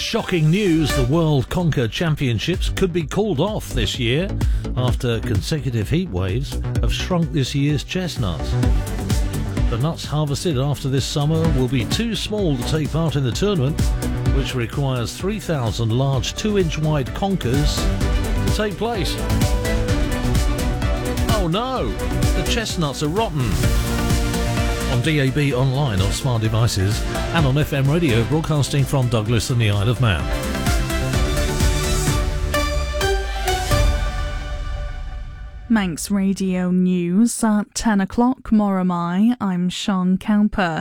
shocking news. The World Conker Championships could be called off this year after consecutive heat waves have shrunk this year's chestnuts. The nuts harvested after this summer will be too small to take part in the tournament, which requires 3,000 large 2-inch wide conkers to take place. Oh no, the chestnuts are rotten. On DAB, online, on smart devices, and on FM radio, broadcasting from Douglas and the Isle of Man. Manx Radio News at 10 o'clock, Moramai. I'm Sean Cowper.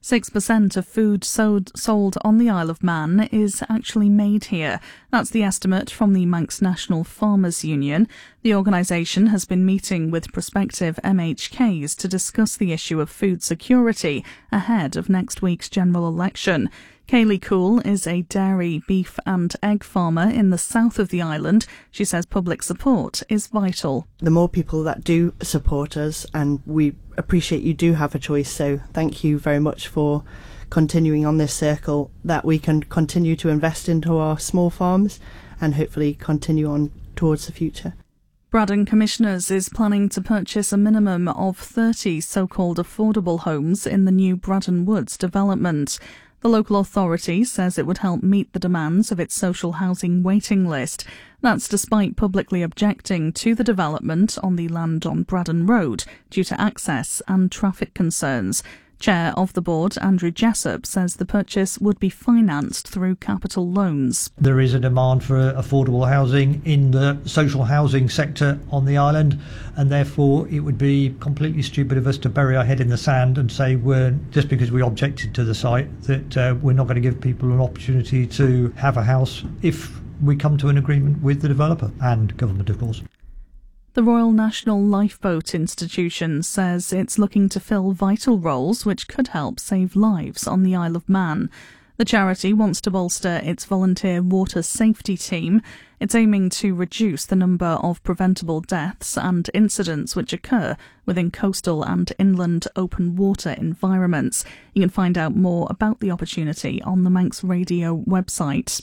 6% of food sold on the Isle of Man is actually made here. That's the estimate from the Manx National Farmers Union. The organisation has been meeting with prospective MHKs to discuss the issue of food security ahead of next week's general election. Kaylee Cool is a dairy, beef and egg farmer in the south of the island. She says public support is vital. The more people that do support us, and we appreciate you do have a choice, so thank you very much for continuing on this circle, that we can continue to invest into our small farms and hopefully continue on towards the future. Braddon Commissioners is planning to purchase a minimum of 30 so-called affordable homes in the new Braddon Woods development. The local authority says it would help meet the demands of its social housing waiting list. That's despite publicly objecting to the development on the land on Braddon Road due to access and traffic concerns. Chair of the board, Andrew Jessup, says the purchase would be financed through capital loans. There is a demand for affordable housing in the social housing sector on the island, and therefore it would be completely stupid of us to bury our head in the sand and say just because we objected to the site that we're not going to give people an opportunity to have a house if we come to an agreement with the developer and government, of course. The Royal National Lifeboat Institution says it's looking to fill vital roles which could help save lives on the Isle of Man. The charity wants to bolster its volunteer water safety team. It's aiming to reduce the number of preventable deaths and incidents which occur within coastal and inland open water environments. You can find out more about the opportunity on the Manx Radio website.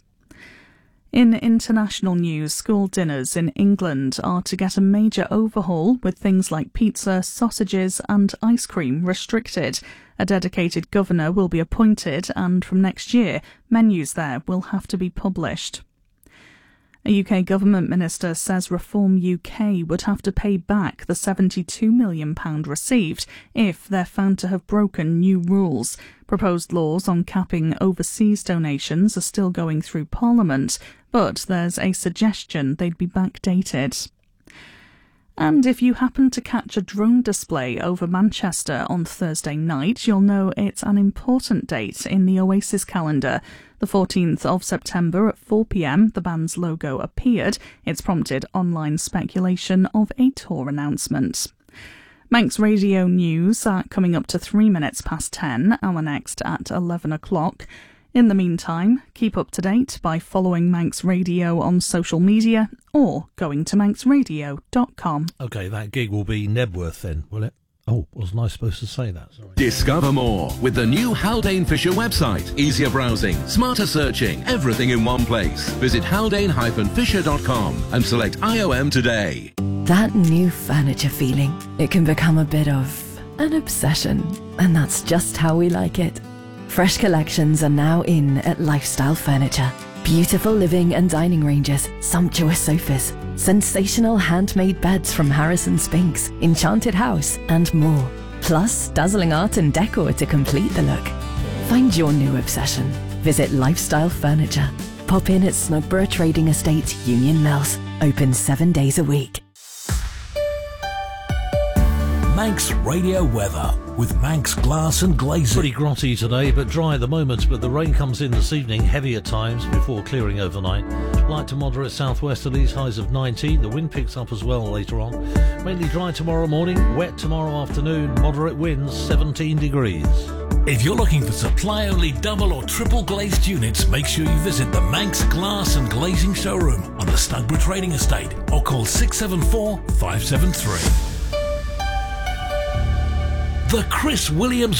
In international news, school dinners in England are to get a major overhaul, with things like pizza, sausages and ice cream restricted. A dedicated governor will be appointed, and from next year, menus there will have to be published. A UK government minister says Reform UK would have to pay back the £72 million received if they're found to have broken new rules. Proposed laws on capping overseas donations are still going through Parliament, but there's a suggestion they'd be backdated. And if you happen to catch a drone display over Manchester on Thursday night, you'll know it's an important date in the Oasis calendar. The 14th of September at 4 p.m, the band's logo appeared. It's prompted online speculation of a tour announcement. Manx Radio News are coming up to 3 minutes past 10, our next at 11 o'clock. In the meantime, keep up to date by following Manx Radio on social media or going to manxradio.com. OK, that gig will be Nebworth then, will it? Oh, wasn't I supposed to say that? Sorry. Discover more with the new Haldane Fisher website. Easier browsing, smarter searching, everything in one place. Visit haldane-fisher.com and select IOM today. That new furniture feeling, it can become a bit of an obsession, and that's just how we like it. Fresh collections are now in at Lifestyle Furniture. Beautiful living and dining ranges, sumptuous sofas, sensational handmade beds from Harrison Spinks, Enchanted House, and more. Plus, dazzling art and decor to complete the look. Find your new obsession. Visit Lifestyle Furniture. Pop in at Snugborough Trading Estate, Union Mills. Open 7 days a week. Manx Radio weather with Manx Glass and Glazing. Pretty grotty today, but dry at the moment. But the rain comes in this evening, heavy at times, before clearing overnight. Light to moderate southwesterlies, highs of 19. The wind picks up as well later on. Mainly dry tomorrow morning, wet tomorrow afternoon. Moderate winds, 17 degrees. If you're looking for supply-only double or triple glazed units, make sure you visit the Manx Glass and Glazing showroom on the Snugborough Trading Estate or call 674 573. The Chris Williams